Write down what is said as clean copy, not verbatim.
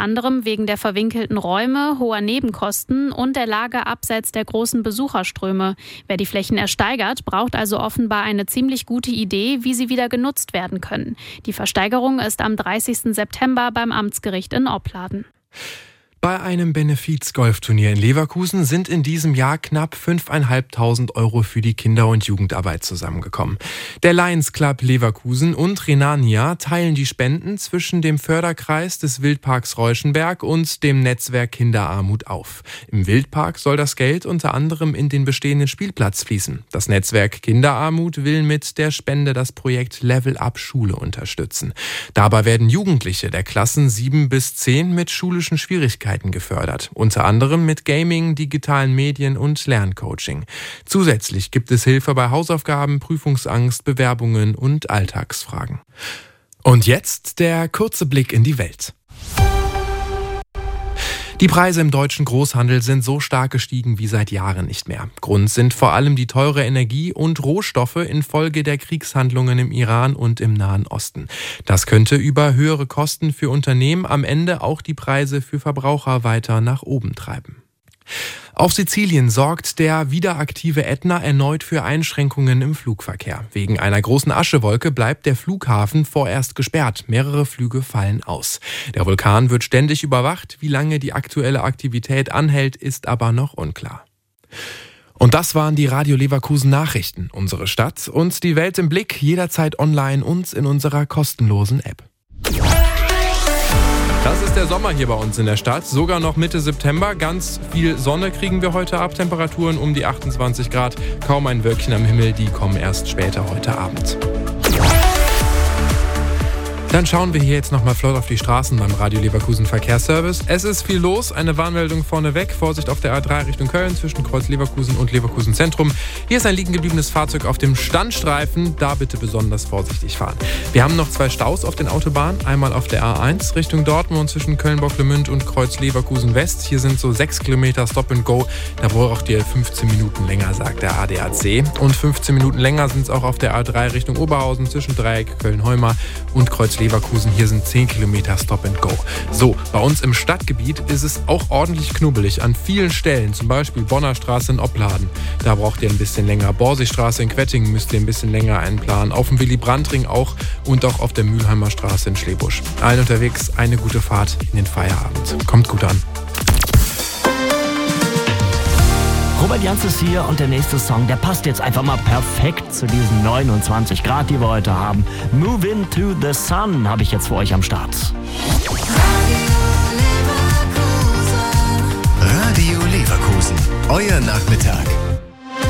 anderem wegen der verwinkelten Räume, hoher Nebenkosten und der Lage abseits der großen Besucherströme. Wer die Flächen ersteigert, braucht also offenbar eine ziemlich gute Idee, wie sie wieder genutzt werden können. Die Versteigerung ist am 30. September beim Amtsgericht in Opladen. Bei einem Benefiz-Golfturnier in Leverkusen sind in diesem Jahr knapp 5.500 € für die Kinder- und Jugendarbeit zusammengekommen. Der Lions Club Leverkusen und Rhenania teilen die Spenden zwischen dem Förderkreis des Wildparks Reuschenberg und dem Netzwerk Kinderarmut auf. Im Wildpark soll das Geld unter anderem in den bestehenden Spielplatz fließen. Das Netzwerk Kinderarmut will mit der Spende das Projekt Level Up Schule unterstützen. Dabei werden Jugendliche der Klassen 7 bis 10 mit schulischen Schwierigkeiten gefördert, unter anderem mit Gaming, digitalen Medien und Lerncoaching. Zusätzlich gibt es Hilfe bei Hausaufgaben, Prüfungsangst, Bewerbungen und Alltagsfragen. Und jetzt der kurze Blick in die Welt. Die Preise im deutschen Großhandel sind so stark gestiegen wie seit Jahren nicht mehr. Grund sind vor allem die teure Energie und Rohstoffe infolge der Kriegshandlungen im Iran und im Nahen Osten. Das könnte über höhere Kosten für Unternehmen am Ende auch die Preise für Verbraucher weiter nach oben treiben. Auf Sizilien sorgt der wieder aktive Ätna erneut für Einschränkungen im Flugverkehr. Wegen einer großen Aschewolke bleibt der Flughafen vorerst gesperrt. Mehrere Flüge fallen aus. Der Vulkan wird ständig überwacht. Wie lange die aktuelle Aktivität anhält, ist aber noch unklar. Und das waren die Radio Leverkusen Nachrichten. Unsere Stadt und die Welt im Blick, jederzeit online und in unserer kostenlosen App. Das ist der Sommer hier bei uns in der Stadt, sogar noch Mitte September. Ganz viel Sonne kriegen wir heute ab, Temperaturen um die 28 Grad. Kaum ein Wölkchen am Himmel, die kommen erst später heute Abend. Dann schauen wir hier jetzt nochmal flott auf die Straßen beim Radio Leverkusen Verkehrsservice. Es ist viel los, eine Warnmeldung vorneweg. Vorsicht auf der A3 Richtung Köln zwischen Kreuz Leverkusen und Leverkusen Zentrum. Hier ist ein liegen gebliebenes Fahrzeug auf dem Standstreifen. Da bitte besonders vorsichtig fahren. Wir haben noch 2 Staus auf den Autobahnen. Einmal auf der A1 Richtung Dortmund zwischen Köln-Bocklemünd und Kreuz Leverkusen West. Hier sind so 6 Kilometer Stop and Go. Da braucht ihr 15 Minuten länger, sagt der ADAC. Und 15 Minuten länger sind es auch auf der A3 Richtung Oberhausen zwischen Dreieck Köln-Heumar und Kreuz Leverkusen. Hier sind 10 Kilometer Stop and Go. So, bei uns im Stadtgebiet ist es auch ordentlich knubbelig an vielen Stellen, zum Beispiel Bonner Straße in Opladen. Da braucht ihr ein bisschen länger. Borsigstraße in Quettingen müsst ihr ein bisschen länger einplanen. Auf dem Willy-Brandt-Ring auch und auch auf der Mülheimer Straße in Schlebusch. Allen unterwegs eine gute Fahrt in den Feierabend. Kommt gut an. Robert Janz ist hier und der nächste Song, der passt jetzt einfach mal perfekt zu diesen 29 Grad, die wir heute haben. Move into the Sun habe ich jetzt für euch am Start. Radio Leverkusen, euer Nachmittag.